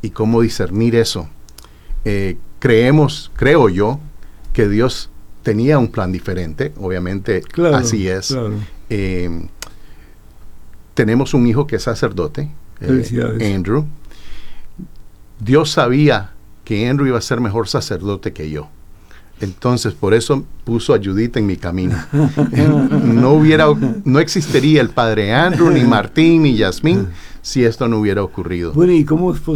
y cómo discernir eso. Creo yo, que Dios tenía un plan diferente, obviamente. Claro, así es. Claro. Tenemos un hijo que es sacerdote, Andrew. Dios sabía que Andrew iba a ser mejor sacerdote que yo. Entonces, por eso puso a Judith en mi camino. No existiría el padre Andrew, ni Martín, ni Yasmín, si esto no hubiera ocurrido. Bueno, ¿y cómo es